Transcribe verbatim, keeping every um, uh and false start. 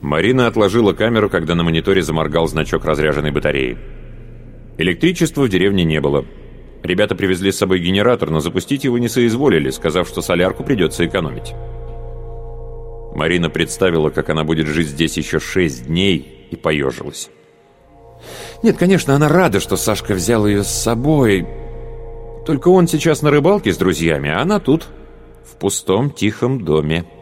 Марина отложила камеру, когда на мониторе заморгал значок разряженной батареи. Электричества в деревне не было. Ребята привезли с собой генератор, но запустить его не соизволили, сказав, что солярку придется экономить. Марина представила, как она будет жить здесь еще шесть дней, и поежилась. Нет, конечно, она рада, что Сашка взял ее с собой. Только он сейчас на рыбалке с друзьями, а она тут, в пустом тихом доме.